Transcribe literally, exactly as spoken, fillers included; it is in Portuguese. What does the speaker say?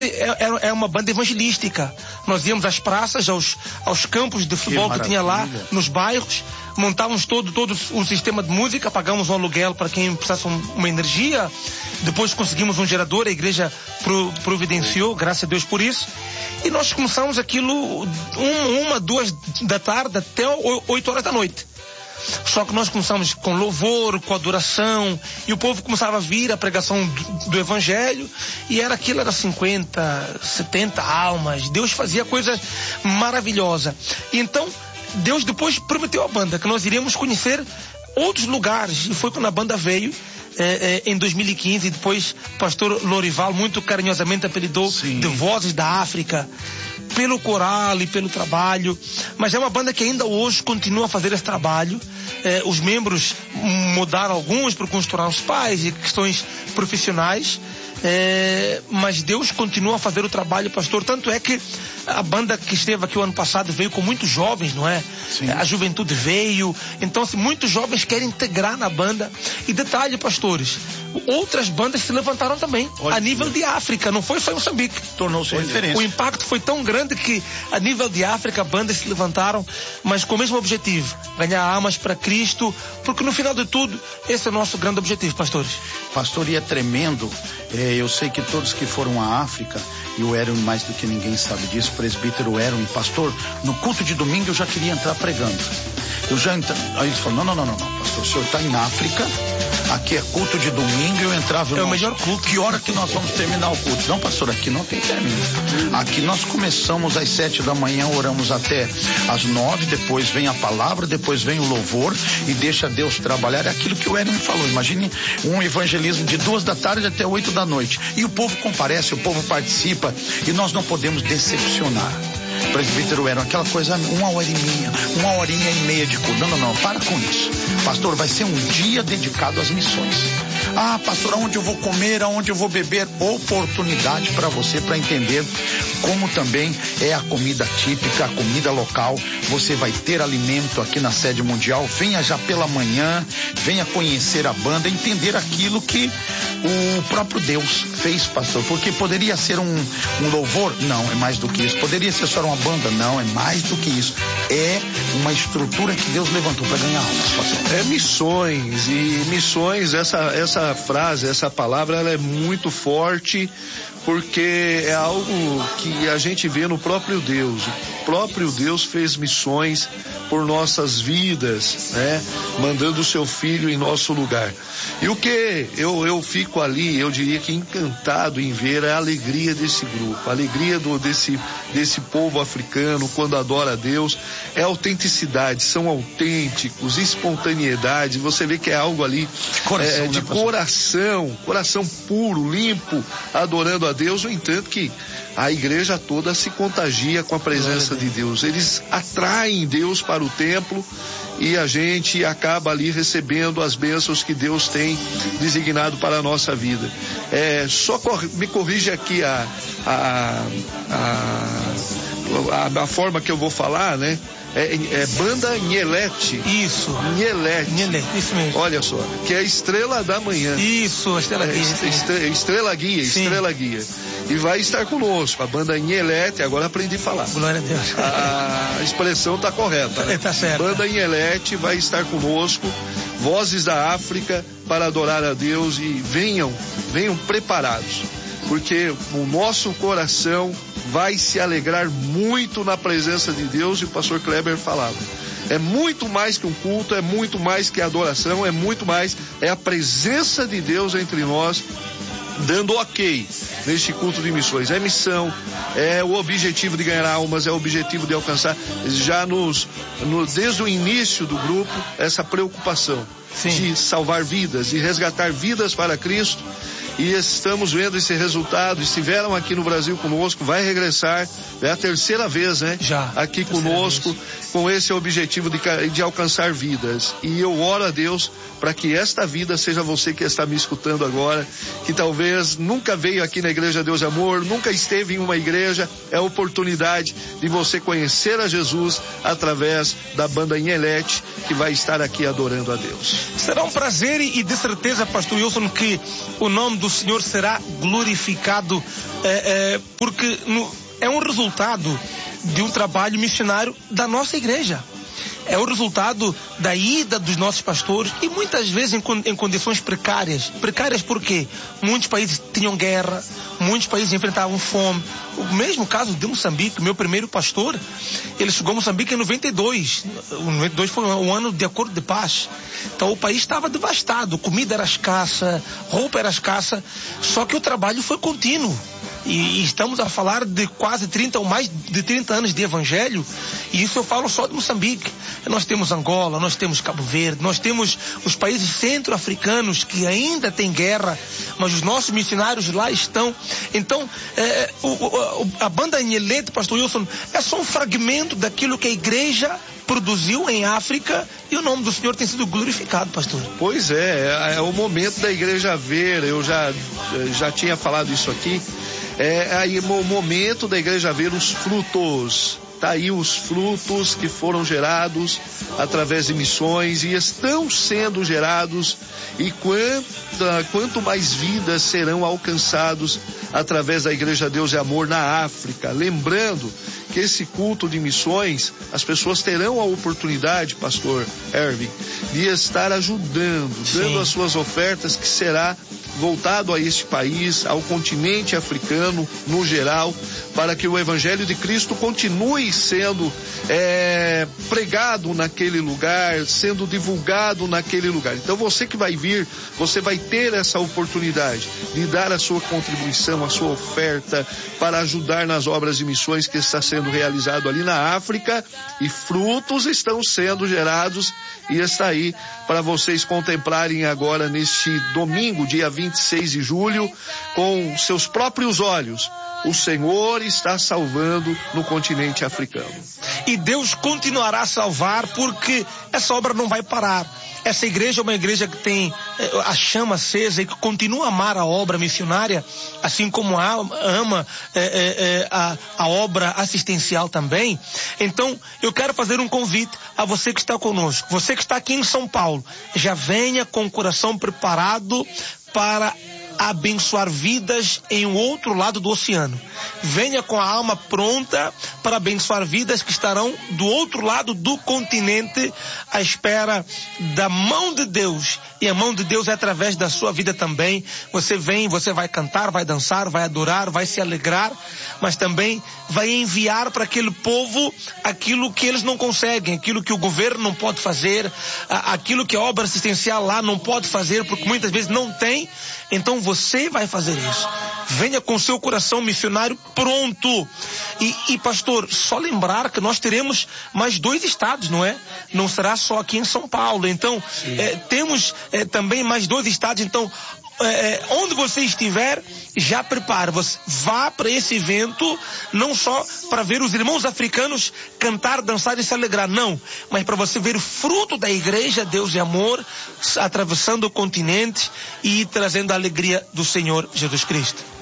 é, é uma banda evangelística. Nós íamos às praças, aos, aos campos de futebol que, que tinha lá, nos bairros, montávamos todo, todo o sistema de música, pagamos um aluguel para quem precisasse um, uma energia, depois conseguimos um gerador, a igreja pro, providenciou, graças a Deus por isso, e nós começamos aquilo um, uma, duas da tarde até oito horas da noite. Só que nós começamos com louvor, com adoração, e o povo começava a vir a pregação do, do evangelho, e era aquilo, era cinquenta, setenta almas. Deus fazia coisas maravilhosas. E então, Deus depois prometeu à banda que nós iríamos conhecer outros lugares, e foi quando a banda veio é, é, em dois mil e quinze, e depois o pastor Lorival muito carinhosamente apelidou Sim. de Vozes da África, pelo coral e pelo trabalho. Mas é uma banda que ainda hoje continua a fazer esse trabalho. Eh, os membros mudaram alguns por tornar os pais e questões profissionais, eh, mas Deus continua a fazer o trabalho, pastor. Tanto é que a banda que esteve aqui o ano passado veio com muitos jovens, não é? Sim. A juventude veio, então assim, muitos jovens querem integrar na banda. E detalhe, pastores, outras bandas se levantaram também. Olha, a nível de África, não foi só em Moçambique. Tornou-se referência. O impacto foi tão grande que a nível de África bandas se levantaram, mas com o mesmo objetivo, ganhar almas para Cristo, porque no final de tudo esse é o nosso grande objetivo, pastores. Pastor, e é tremendo, é, eu sei que todos que foram à África, e o Aaron mais do que ninguém sabe disso, presbítero Aaron, pastor, no culto de domingo eu já queria entrar pregando. Eu já entra... Aí eles falaram, não, não, não, não, pastor, o senhor está em África, aqui é culto de domingo, eu entrava... É o melhor culto. Que hora que nós vamos terminar o culto? Não, pastor, aqui não tem término. Aqui nós começamos às sete da manhã, oramos até às nove, depois vem a palavra, depois vem o louvor e deixa Deus trabalhar. É aquilo que o Aaron falou, imagine um evangelismo de duas da tarde até oito da noite. E o povo comparece, o povo participa, e nós não podemos decepcionar. Presbítero Aaron, aquela coisa, uma hora e meia, uma horinha e meia de culto. Não, não, não, para com isso. Pastor, vai ser um dia dedicado às missões. Ah, pastor, aonde eu vou comer, aonde eu vou beber? Oportunidade para você, para entender como também é a comida típica, a comida local. Você vai ter alimento aqui na sede mundial. Venha já pela manhã, venha conhecer a banda, entender aquilo que o próprio Deus fez, pastor. Porque poderia ser um, um louvor? Não, é mais do que isso. Poderia ser só uma banda? Não, é mais do que isso. É uma estrutura que Deus levantou para ganhar almas, pastor. É missões, e missões, essa, essa frase, essa palavra, ela é muito forte, porque é algo que a gente vê no próprio Deus. O próprio Deus fez missões por nossas vidas, né? Mandando o seu filho em nosso lugar. E o que eu, eu fico ali, eu diria que encantado em ver é a alegria desse grupo, a alegria do, desse, desse povo africano quando adora a Deus, é autenticidade, são autênticos, espontaneidade, você vê que é algo ali coração, é, de né, coração, coração puro, limpo, adorando a Deus. No entanto que a igreja toda se contagia com a presença de Deus. Eles atraem Deus para o templo e a gente acaba ali recebendo as bênçãos que Deus tem designado para a nossa vida. É, só cor, me corrige aqui a, a, a, a, a forma que eu vou falar, né? É, é banda Nhelete. Isso. Nhelete. Nhelete, isso mesmo. Olha só, que é a Estrela da Manhã. Isso, Estrela Guia. É, estre, estrela Guia, Sim. Estrela Guia. E vai estar conosco, a banda Nhelete, agora aprendi a falar. Glória a Deus. A, a expressão está correta, né? Tá certo. Banda Nhelete vai estar conosco, Vozes da África, para adorar a Deus, e venham, venham preparados, porque o nosso coração vai se alegrar muito na presença de Deus. E o pastor Kleber falava, é muito mais que um culto, é muito mais que adoração, é muito mais, é a presença de Deus entre nós, dando ok neste culto de missões. É missão, é o objetivo de ganhar almas, é o objetivo de alcançar, já nos, no, desde o início do grupo, essa preocupação Sim. de salvar vidas, de resgatar vidas para Cristo. E estamos vendo esse resultado. Estiveram aqui no Brasil conosco, vai regressar, é a terceira vez, né? Já. Aqui conosco, com esse objetivo de, de alcançar vidas. E eu oro a Deus para que esta vida seja você que está me escutando agora, que talvez nunca veio aqui na Igreja Deus e Amor, nunca esteve em uma igreja. É a oportunidade de você conhecer a Jesus através da banda Nhelete, que vai estar aqui adorando a Deus. Será um prazer, e de certeza, pastor Wilson, que o nome do Senhor será glorificado, é, é, porque no, é um resultado de um trabalho missionário da nossa igreja. É o resultado da ida dos nossos pastores e muitas vezes em, em condições precárias. Precárias porque muitos países tinham guerra, muitos países enfrentavam fome. O mesmo caso de Moçambique, meu primeiro pastor, ele chegou a Moçambique em noventa e dois. O noventa e dois foi um ano de acordo de paz. Então o país estava devastado, comida era escassa, roupa era escassa, só que o trabalho foi contínuo. E estamos a falar de quase trinta ou mais de trinta anos de evangelho, e isso eu falo só de Moçambique. Nós temos Angola, nós temos Cabo Verde, nós temos os países centro-africanos que ainda têm guerra, mas os nossos missionários lá estão. Então, é, o, o, a banda Nhelete, pastor Wilson, é só um fragmento daquilo que a igreja produziu em África, e o nome do Senhor tem sido glorificado, pastor. Pois é, é, é o momento da igreja ver, eu já, já tinha falado isso aqui, é aí o momento da igreja ver os frutos. Tá aí os frutos que foram gerados através de missões e estão sendo gerados, e quanta, quanto mais vidas serão alcançados através da Igreja Deus e Amor na África. Lembrando que esse culto de missões, as pessoas terão a oportunidade, pastor Erwin, de estar ajudando, dando Sim. as suas ofertas, que será voltado a este país, ao continente africano no geral, para que o Evangelho de Cristo continue sendo é, pregado naquele lugar, sendo divulgado naquele lugar. Então você que vai vir, você vai ter essa oportunidade de dar a sua contribuição, a sua oferta, para ajudar nas obras de missões que está sendo realizado ali na África, e frutos estão sendo gerados, e está aí para vocês contemplarem agora neste domingo, dia vinte e seis de julho, com seus próprios olhos. O Senhor está salvando no continente africano. E Deus continuará a salvar, porque essa obra não vai parar. Essa igreja é uma igreja que tem a chama acesa e que continua a amar a obra missionária, assim como ama é, é, a, a obra assistencial também. Então, eu quero fazer um convite a você que está conosco. Você que está aqui em São Paulo, já venha com o coração preparado para abençoar vidas em um outro lado do oceano. Venha com a alma pronta para abençoar vidas que estarão do outro lado do continente, à espera da mão de Deus. E a mão de Deus é através da sua vida também. Você vem, você vai cantar, vai dançar, vai adorar, vai se alegrar, mas também vai enviar para aquele povo aquilo que eles não conseguem, aquilo que o governo não pode fazer, aquilo que a obra assistencial lá não pode fazer, porque muitas vezes não tem. Então você vai fazer isso. Venha com seu coração missionário pronto. E, e pastor, só lembrar que nós teremos mais dois estados, não é? Não será só aqui em São Paulo. Então, é, temos é, também mais dois estados. Então, é, onde você estiver, já prepara. Você vá para esse evento, não só para ver os irmãos africanos cantar, dançar e se alegrar, não. Mas para você ver o fruto da igreja, Deus e Amor, atravessando o continente e trazendo a alegria do Senhor Jesus Cristo.